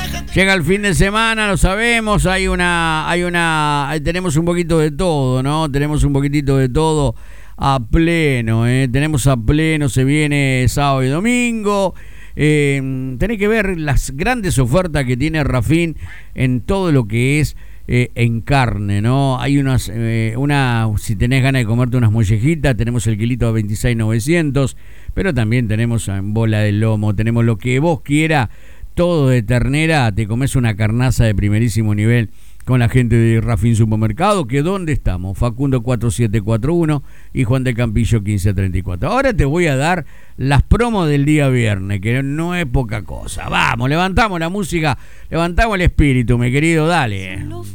Llega el fin de semana, lo sabemos, tenemos un poquito de todo, ¿no? Tenemos un poquitito de todo a pleno, tenemos a pleno, se viene sábado y domingo. Tenés que ver las grandes ofertas que tiene Rafin en todo lo que es en carne, ¿no? Hay si tenés ganas de comerte unas mollejitas, tenemos el kilito a 26.900, pero también tenemos en bola de lomo, tenemos lo que vos quieras, todo de ternera, te comes una carnaza de primerísimo nivel con la gente de Rafin Supermercado, que ¿dónde estamos? Facundo 4741 y Juan de Campillo 1534. Ahora te voy a dar las promos del día viernes, que no es poca cosa. Vamos, levantamos la música, levantamos el espíritu, mi querido, dale.